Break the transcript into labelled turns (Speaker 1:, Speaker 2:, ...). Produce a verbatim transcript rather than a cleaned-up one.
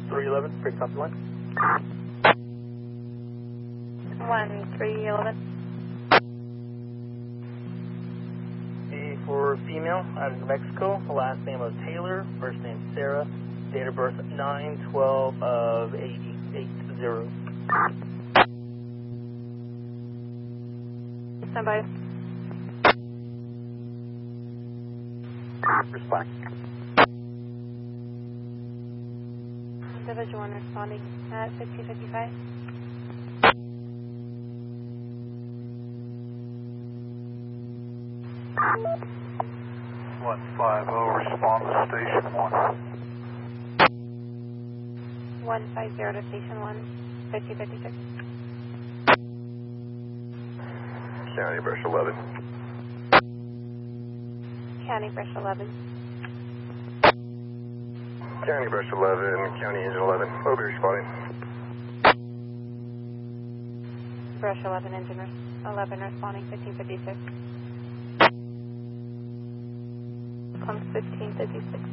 Speaker 1: three eleven, break top line.
Speaker 2: one three eleven.
Speaker 1: A for female, out of New Mexico, last name of Taylor, first name Sarah, date of birth nine twelve of eighty, eight zero.
Speaker 2: Stand by.
Speaker 1: Respond.
Speaker 2: Division one responding at fifteen fifty-five.
Speaker 3: one five zero, respond to station one.
Speaker 2: one five zero to station one, fifteen fifty-six.
Speaker 3: County Brush eleven.
Speaker 2: County Brush eleven.
Speaker 3: County Brush eleven, County Engine eleven. O B responding.
Speaker 2: Brush eleven, engine eleven responding, fifteen fifty-six. Comes fifteen fifty-six.